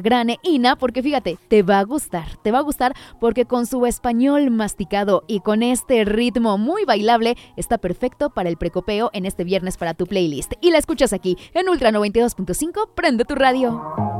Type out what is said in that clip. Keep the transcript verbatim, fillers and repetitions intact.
gran Ina, porque fíjate, te va a gustar, te va a gustar porque con su español masticado y con este ritmo muy bailable está perfecto para el precopeo en este viernes para tu playlist. Y la escuchas aquí en Ultra noventa y dos punto cinco, prende tu radio.